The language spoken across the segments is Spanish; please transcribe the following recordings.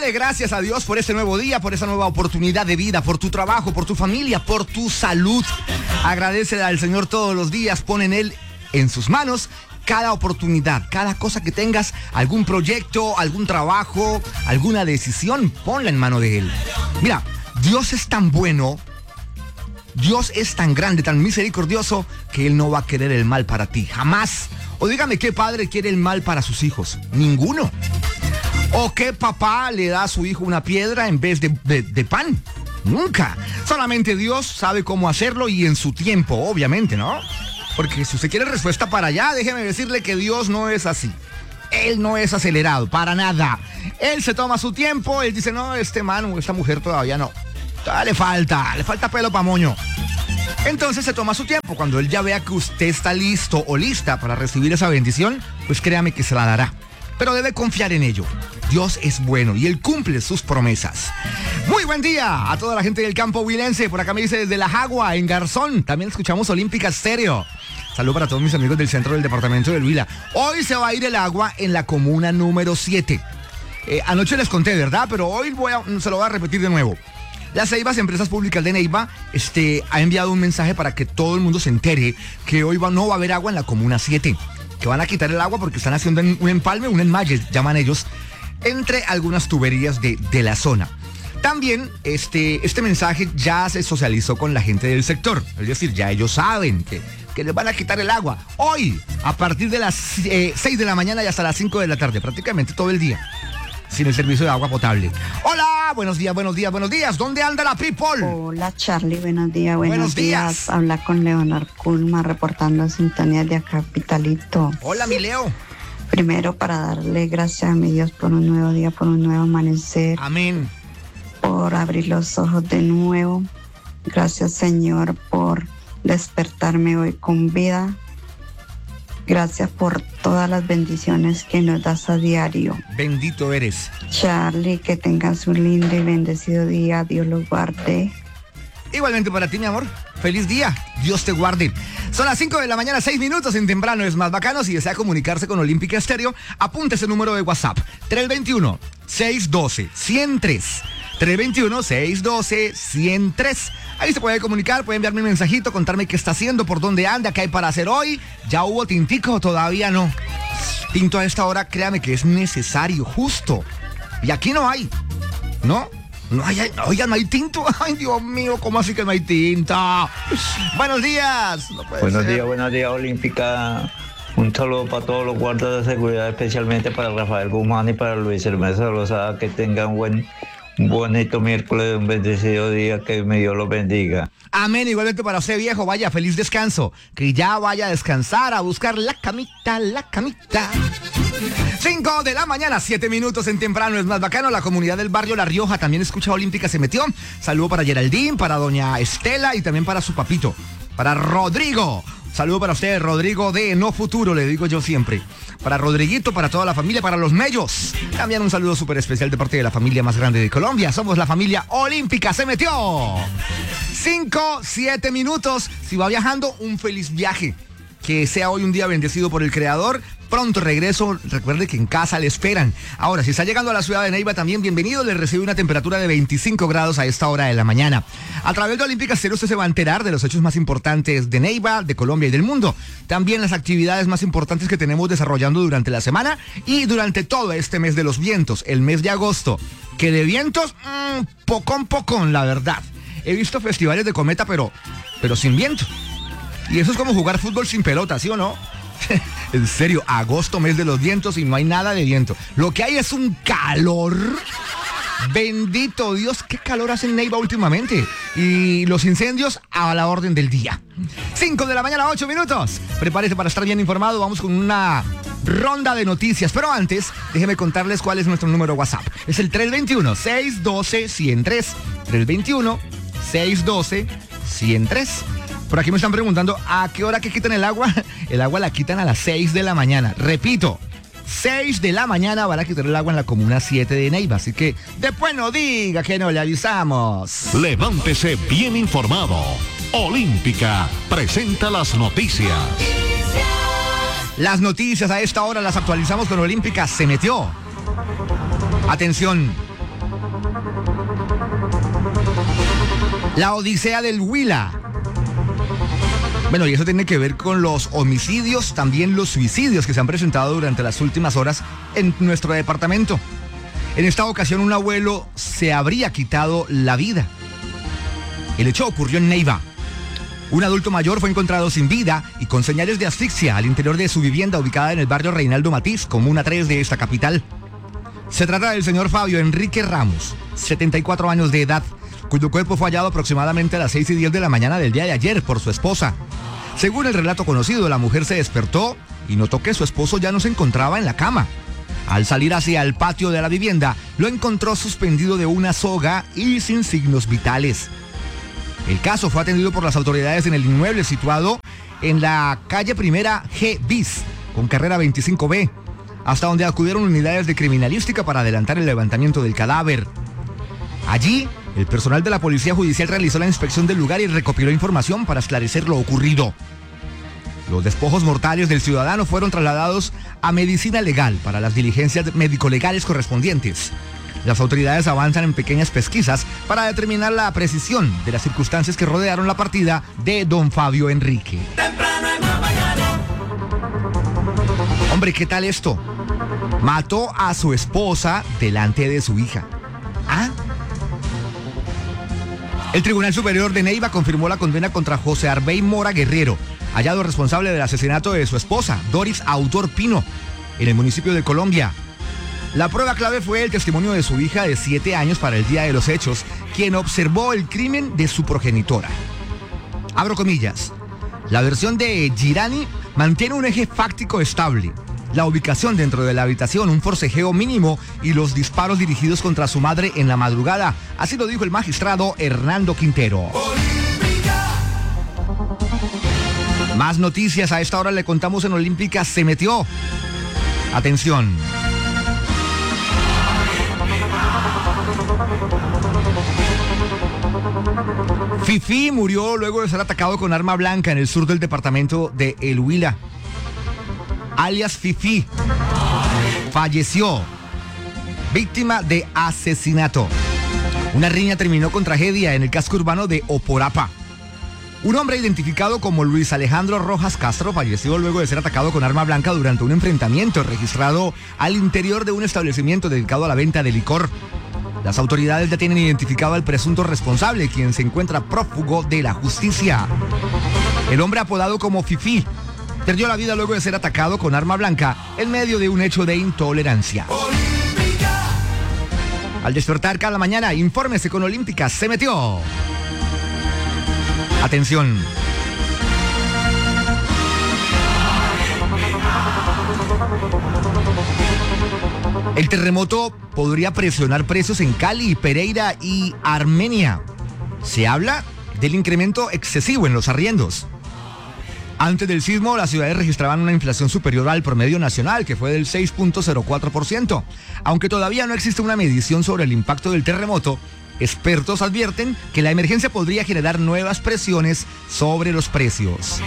Dale gracias a Dios por este nuevo día, por esa nueva oportunidad de vida, por tu trabajo, por tu familia, por tu salud. Agradece al Señor todos los días, pon en sus manos cada oportunidad, cada cosa que tengas, algún proyecto, algún trabajo, alguna decisión, ponla en mano de Él. Mira, Dios es tan bueno, Dios es tan grande, tan misericordioso, que Él no va a querer el mal para ti, jamás. O dígame, ¿qué padre quiere el mal para sus hijos? Ninguno. ¿O qué papá le da a su hijo una piedra en vez de pan? Nunca. Solamente Dios sabe cómo hacerlo y en su tiempo, obviamente, ¿no? Porque si usted quiere respuesta para allá, déjeme decirle que Dios no es así. Él no es acelerado, para nada. Él se toma su tiempo, él dice, no, este man o esta mujer todavía no. Todavía le falta pelo pa' moño. Entonces se toma su tiempo. Cuando él ya vea que usted está listo o lista para recibir esa bendición, pues créame que se la dará. Pero debe confiar en ello. Dios es bueno y Él cumple sus promesas. Muy buen día a toda la gente del campo huilense. Por acá me dice desde La Jagua, en Garzón. También escuchamos Olímpica Estéreo. Saludos para todos mis amigos del centro del departamento del Huila. Hoy se va a ir el agua en la comuna número 7. Anoche les conté, ¿verdad? Pero hoy se lo voy a repetir de nuevo. Las Ceibas, Empresas Públicas de Neiva, ha enviado un mensaje para que todo el mundo se entere que hoy no va a haber agua en la comuna 7. Que van a quitar el agua porque están haciendo un empalme, un enmalle, llaman ellos, entre algunas tuberías de la zona. También este mensaje ya se socializó con la gente del sector. Es decir, ya ellos saben que les van a quitar el agua. Hoy, a partir de las 6 de la mañana y hasta las 5 de la tarde, prácticamente todo el día, sin el servicio de agua potable. Hola, buenos días. ¿Dónde anda la people? Hola, Charlie, buenos días. Buenos días. Habla con Leonard Culma, reportando sintonía de acá, Capitalito. Hola, mi Leo. Primero, para darle gracias a mi Dios por un nuevo día, por un nuevo amanecer. Amén. Por abrir los ojos de nuevo. Gracias, Señor, por despertarme hoy con vida. Gracias por todas las bendiciones que nos das a diario. Bendito eres. Charlie, que tengas un lindo y bendecido día. Dios los guarde. Igualmente para ti, mi amor. Feliz día. Dios te guarde. Son las 5 de la mañana, 6 minutos en Temprano es Más Bacano. Si desea comunicarse con Olímpica Estéreo, apunte ese número de WhatsApp. 321-612-103. 321-612-103. Ahí se puede comunicar, puede enviarme un mensajito, contarme qué está haciendo, por dónde anda, qué hay para hacer hoy. ¿Ya hubo tintico? Todavía no. Tinto a esta hora, créame que es necesario, justo. Y aquí no hay. ¿No? No hay, oigan, no hay tinto. Ay, Dios mío, ¿cómo así que no hay tinta? Buenos días. No buenos días, Olímpica. Un saludo para todos los guardas de seguridad, especialmente para Rafael Guzmán y para Luis Hermesa Lozada. Que tengan un bonito miércoles, un bendecido día, que mi Dios los bendiga. Amén, igualmente para usted, viejo, vaya, feliz descanso, que ya vaya a descansar, a buscar la camita. 5 de la mañana, 7 minutos en Temprano es Más Bacano. La comunidad del barrio La Rioja también escucha Olímpica, se metió. Saludo para Geraldine, para doña Estela y también para su papito, para Rodrigo. Saludo para usted, Rodrigo de No Futuro, le digo yo siempre. Para Rodriguito, para toda la familia, para los Mellos. También un saludo súper especial de parte de la familia más grande de Colombia. Somos la familia Olímpica, se metió. 5, 7 minutos. Si va viajando, un feliz viaje. Que sea hoy un día bendecido por el Creador. Pronto regreso, recuerde que en casa le esperan. Ahora, si está llegando a la ciudad de Neiva, también bienvenido. Le recibe una temperatura de 25 grados a esta hora de la mañana. A través de Olímpica Estéreo usted se va a enterar de los hechos más importantes de Neiva, de Colombia y del mundo. También las actividades más importantes que tenemos desarrollando durante la semana y durante todo este mes de los vientos, el mes de agosto. Que de vientos, pocón, la verdad. He visto festivales de cometa, pero sin viento. Y eso es como jugar fútbol sin pelota, ¿sí o no? En serio, agosto, mes de los vientos, y no hay nada de viento. Lo que hay es un calor. Bendito Dios, qué calor hace en Neiva últimamente. Y los incendios a la orden del día. 5 de la mañana, 8 minutos. Prepárese para estar bien informado. Vamos con una ronda de noticias. Pero antes, déjeme contarles cuál es nuestro número WhatsApp. Es el 321-612-103. 321-612-103. Por aquí me están preguntando, ¿a qué hora que quitan el agua? El agua la quitan a las 6 de la mañana. Repito, 6 de la mañana van a quitar el agua en la comuna 7 de Neiva. Así que después no diga que no le avisamos. Levántese bien informado. Olímpica presenta las noticias. Las noticias a esta hora las actualizamos con Olímpica se metió. Atención, La odisea del Huila. Bueno, y eso tiene que ver con los homicidios, también los suicidios que se han presentado durante las últimas horas en nuestro departamento. En esta ocasión un abuelo se habría quitado la vida. El hecho ocurrió en Neiva. Un adulto mayor fue encontrado sin vida y con señales de asfixia al interior de su vivienda ubicada en el barrio Reinaldo Matiz, comuna 3 de esta capital. Se trata del señor Fabio Enrique Ramos, 74 años de edad, cuyo cuerpo fue hallado aproximadamente a las 6:10 de la mañana del día de ayer por su esposa. Según el relato conocido, la mujer se despertó y notó que su esposo ya no se encontraba en la cama. Al salir hacia el patio de la vivienda, lo encontró suspendido de una soga y sin signos vitales. El caso fue atendido por las autoridades en el inmueble situado en la calle Primera G bis, con carrera 25B, hasta donde acudieron unidades de criminalística para adelantar el levantamiento del cadáver. Allí, el personal de la Policía Judicial realizó la inspección del lugar y recopiló información para esclarecer lo ocurrido. Los despojos mortales del ciudadano fueron trasladados a medicina legal para las diligencias médico-legales correspondientes. Las autoridades avanzan en pequeñas pesquisas para determinar la precisión de las circunstancias que rodearon la partida de don Fabio Enrique. Hombre, ¿qué tal esto? Mató a su esposa delante de su hija. ¿Ah? El Tribunal Superior de Neiva confirmó la condena contra José Arbey Mora Guerrero, hallado responsable del asesinato de su esposa, Doris Autor Pino, en el municipio de Colombia. La prueba clave fue el testimonio de su hija de 7 años para el día de los hechos, quien observó el crimen de su progenitora. Abro comillas. La versión de Girani mantiene un eje fáctico estable. La ubicación dentro de la habitación, un forcejeo mínimo y los disparos dirigidos contra su madre en la madrugada. Así lo dijo el magistrado Hernando Quintero. Más noticias a esta hora le contamos en Olímpica se metió. Atención. Fifi murió luego de ser atacado con arma blanca en el sur del departamento de El Huila. Alias Fifi falleció, víctima de asesinato. Una riña terminó con tragedia en el casco urbano de Oporapa. Un hombre identificado como Luis Alejandro Rojas Castro falleció luego de ser atacado con arma blanca durante un enfrentamiento registrado al interior de un establecimiento dedicado a la venta de licor. Las autoridades ya tienen identificado al presunto responsable, quien se encuentra prófugo de la justicia. El hombre apodado como Fifi perdió la vida luego de ser atacado con arma blanca en medio de un hecho de intolerancia. Al despertar cada mañana, infórmese con Olímpica se metió. Atención. El terremoto podría presionar precios en Cali, Pereira y Armenia. Se habla del incremento excesivo en los arriendos. Antes del sismo, las ciudades registraban una inflación superior al promedio nacional, que fue del 6.04%. Aunque todavía no existe una medición sobre el impacto del terremoto, expertos advierten que la emergencia podría generar nuevas presiones sobre los precios.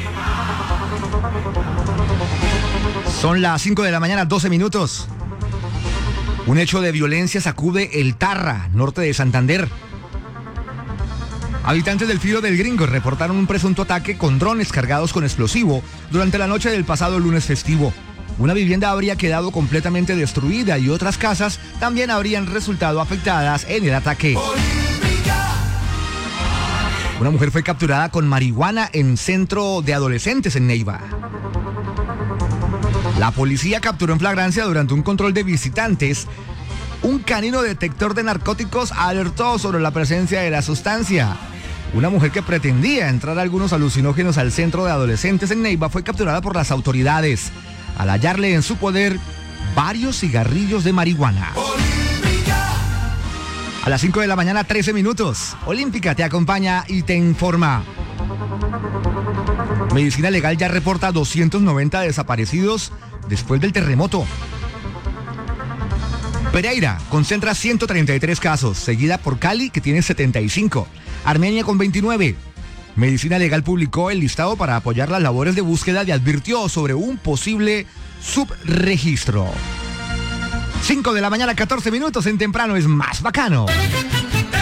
Son las 5 de la mañana, 12 minutos. Un hecho de violencia sacude el Tarra, norte de Santander. Habitantes del Filo del Gringo reportaron un presunto ataque con drones cargados con explosivo durante la noche del pasado lunes festivo. Una vivienda habría quedado completamente destruida y otras casas también habrían resultado afectadas en el ataque. Una mujer fue capturada con marihuana en centro de adolescentes en Neiva. La policía capturó en flagrancia durante un control de visitantes. Un canino detector de narcóticos alertó sobre la presencia de la sustancia. Una mujer que pretendía entrar algunos alucinógenos al centro de adolescentes en Neiva fue capturada por las autoridades al hallarle en su poder varios cigarrillos de marihuana. A las 5 de la mañana, 13 minutos. Olímpica te acompaña y te informa. Medicina Legal ya reporta 290 desaparecidos después del terremoto. Pereira concentra 133 casos, seguida por Cali, que tiene 75. Armenia con 29. Medicina Legal publicó el listado para apoyar las labores de búsqueda y advirtió sobre un posible subregistro. 5 de la mañana, 14 minutos, en Temprano es más bacano.